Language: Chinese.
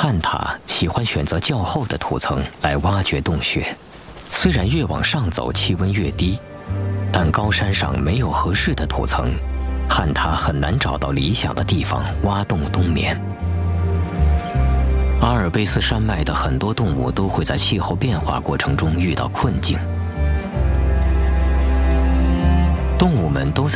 旱獭喜欢选择较厚的土层来挖掘洞穴，虽然越往上走气温越低，但高山上没有合适的土层，旱獭很难找到理想的地方挖洞冬眠。阿尔卑斯山脉的很多动物都会在气候变化过程中遇到困境，动物们都在